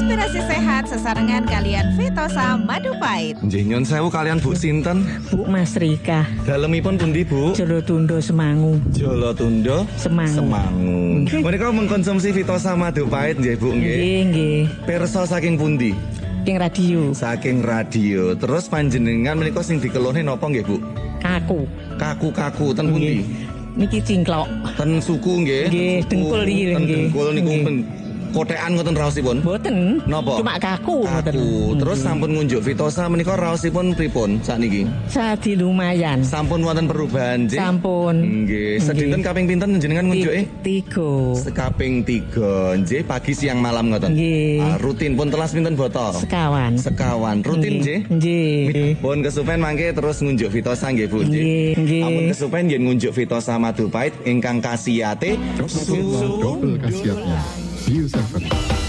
Inspirasi sehat sesarengan kalian Vitosa Madu Pahit. Nggih nyun sewu kalian Bu sinten? Bu Mas Rika. Dalemipun pundi Bu? Jolotundo Semangu. Jolotundo Semangu. Menika mengkonsumsi Vitosa Madu Pahit nggih Bu nggih? Nggih. Pirsa saking pundi? Saking radio. Saking radio. Terus panjenengan menika sing dikeluhne napa nggih Bu? Kaku. Kaku ten pundi? Niki cingklok. Ten suku nggih. Nggih, dengkul iki ten nggih. dengkul niku kotekan ngoten raosipun? Mboten. Napa? Cuma kaku ngoten. Terus sampun ngunjuk Vitosa menika raosipun pripun sakniki? Sadi lumayan. Sampun wonten perubahan nggih? Sampun. Nggih. Sedinten kaping pinten jenengan ngunjuke? 3. Sekaping 3 nggih, pagi siang malam ngoten. Nggih. Rutin pun telas pinten botol? Sekawan. Rutin nggih? Nggih. Pun kesupen mangke terus ngunjuk Vitosa nggih Bu nggih. Ampun kesupen yen ngunjuk Vitosa Madu Pahit ingkang khasiate double khasiatnya. Bio 7.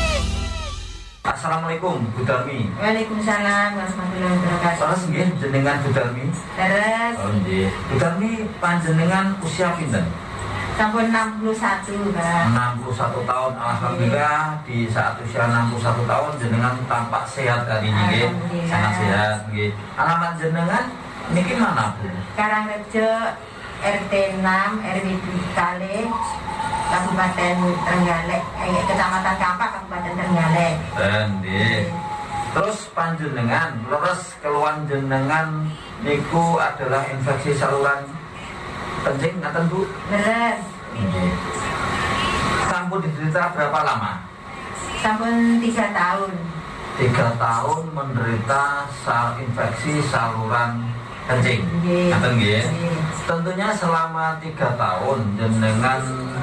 Assalamualaikum Bu Darmi. Waalaikumsalam warahmatullahi wabarakatuh. Terus nggih jenengan Bu Darmi. Terus Oh nggih. Bu Darmi panjenengan usia pinten? sampun 61, Mbak. 61 tahun. Alhamdulillah di saat usia 61 tahun jenengan tampak sehat hari ini nggih. Alhamdulillah. Sangat sehat nggih. Alamat jenengan niki mana Bu? Karangrejo RT 6 RW Kale Kabupaten Trenggalek, Kecamatan Kampak, Kabupaten Trenggalek. Nggih. Terus panjenengan leres keluhan jenengan niku adalah infeksi saluran kencing ngaten Bu? Beres. Nggih. Sampun diderita berapa lama? Sampun 3 tahun. 3 tahun menderita infeksi saluran kencing. Nggih. Ngaten nggih. Nggih. Tentunya selama 3 tahun jenengan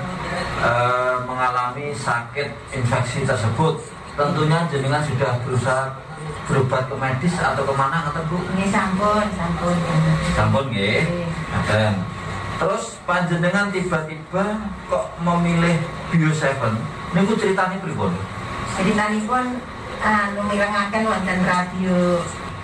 mengalami sakit infeksi tersebut. Tentunya jenengan sudah berusaha berobat ke medis atau kemana ngaten Bu? Nggih, sampun. Sampun nggih. Nggih. Ngaten. Terus panjenengan tiba-tiba kok memilih Bio 7? Niku ceritanya pripun? Ceritanipun mirengaken wonten radio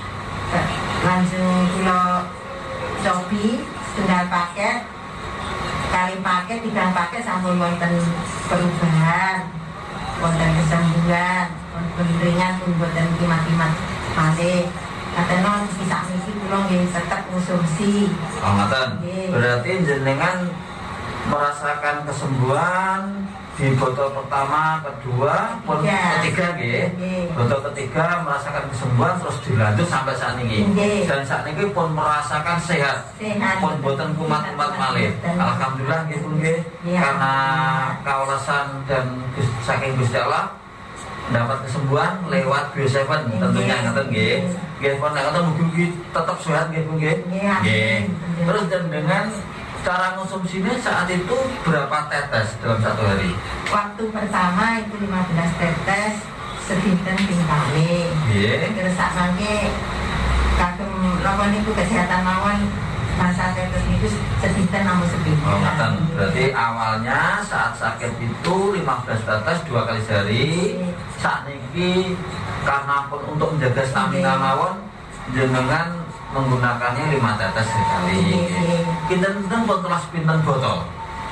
langsung kula cobi setunggal paket, kali paket, 3 paket sampun wonten perubahan, wonten kesembuhan, wonten ringan pun wonten kimat-kimat malih. Katanya bisa misi kula nggih tetep konsumsi. Oh ngaten. Nggih. Berarti jenengan merasakan kesembuhan di botol pertama, kedua, pun Iya. ketiga nggih. Nggih. Botol ketiga merasakan kesembuhan terus dilanjut sampai saat ini. Nggih. Dan saat ini pun merasakan sehat. Sehat. Pun boten kumat-kumat malih. Alhamdulillah nggih pun nggih. Iya. Karena kaulasan dan saking Gusti Allah dapat kesembuhan lewat Bio 7 tentunya ngaten nggih. Nggih pun nek ngoten mugi-mugi tetap sehat nggih Bu nggih. Iya. Nggih. Terus dan dengan cara konsumsinya saat itu berapa tetes dalam satu hari? Waktu pertama itu 15 tetes sedinten ping kali. Nggih. Terus sak mangke kagem napa niku kesehatan mawon masa tetes niku sedinten namung sepinten. Oh, ngaten. Berarti awalnya saat sakit itu 15 tetes 2 kali sehari. Saat niki karena pun untuk menjaga stamina mawon jenengan menggunakannya 5 tetes sekali. Pinten-pinten pun telas pinten botol.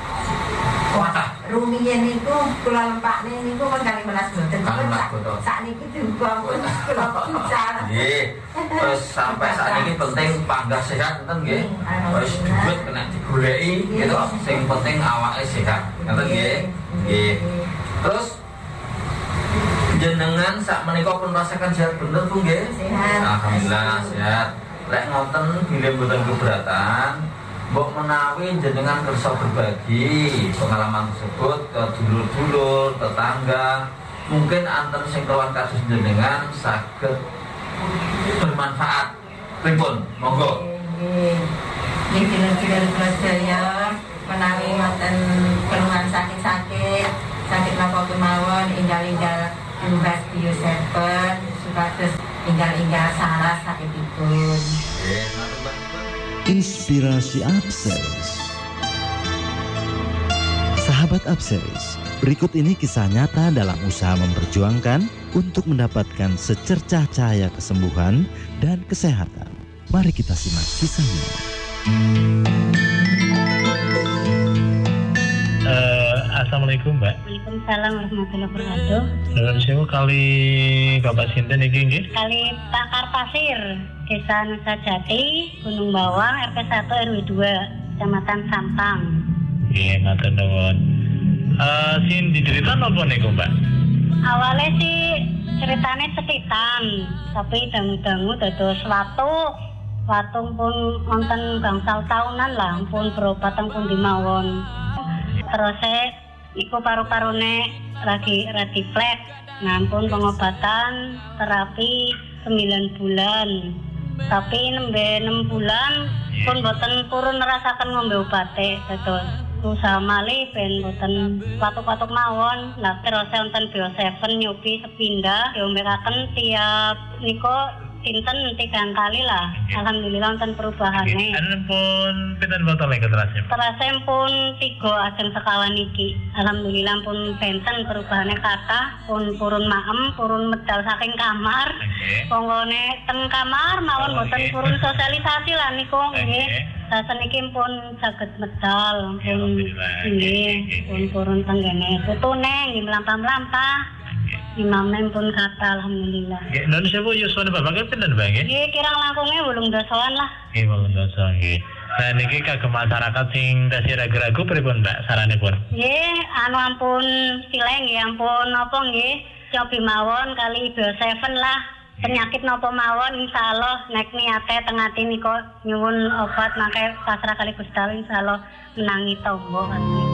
Wadah. Rumiyin niku kula lempakne niku pun 15 boten. 15 botol. Sakniki juga pun kula bicara. Nggih. Terus sampai saat ini penting panggah sehat ngoten nggih. Wis duit kena digoleki gitu. Sing penting awake sehat. Ngoten nggih. Nggih. Terus jenengan sak menika pun rasakan sehat bener Bu nggih? Sehat. Alhamdulillah sehat. Lek ngoten bilih mboten keberatan, mbok menawi jenengan kersa berbagi pengalaman tersebut ke dulur-dulur, tetangga, mungkin anten sing kawan kados jenengan saged bermanfaat. Pripun? Monggo. Nggih, dulur-dulur kula sedaya menawi wonten keluhan sakit napa kemawon enggal-enggal tumbas Bio 7 supados enggal-enggal salah sakitipun. Inspirasi Upseries. Sahabat Upseries, berikut ini kisah nyata dalam usaha memperjuangkan untuk mendapatkan secercah cahaya kesembuhan dan kesehatan. Mari kita simak kisahnya. Assalamualaikum, Mbak. Waalaikumsalam warahmatullahi wabarakatuh. Nuwun sewu kali Bapak sinten iki nggih? Kali Pak Karpasir, Desa Nusa Jati, Gunung Bawang, RT 1 RW 2, Kecamatan Sampang. Nggih, matur nuwun. Sin dicerita napa niku, Mbak? Awalnya sih ceritanya setitan, tapi dangu-dangu dados watu pun wonten gangsal tahunan lah, pun berobat teng pundi mawon. Terus iku paru-parune lagi flat. Nah, pun pengobatan terapi 9 bulan. Tapi nembe 6 bulan pun boten purun nerasaken ngombe obate terus usaha malih ben boten patuk-patuk mawon. Lah terus wonten Bio7 nyobi sepindah diombekaken tiap niko sinten 3 kali lah. Alhamdulillah wonten perubahane. Anu pun pinten botol iki terasnya? Terasem pun 3 ajeng sekawan iki. Alhamdulillah pun benten perubahane kathah, pun purun maem, purun medal saking kamar. Ponggone teng kamar mawon boten purun sosialisasi lah niku nggih. Sasen iki pun saged medal, pun nggih, pun purun tenggene putune nggih mlampah-mlampah. Imamnya pun kata alhamdulillah. Nggih, nun sewu yuswane Bapak pinten, Mbak nggih? Nggih, kirang langkungnya 8 lah. Nggih, 8 nggih. Nah niki kagem masyarakat sing tasih ragu-ragu pripun, Mbak, saranipun? Nggih, anu ampun sileng nggih, ampun napa nggih, cobi mawon kali Bio7 lah. Penyakit napa mawon insyaallah nek niate teng ati nika nyuwun obat mangke pasrah kali Gusti Allah insyaallah menangi tombo kan.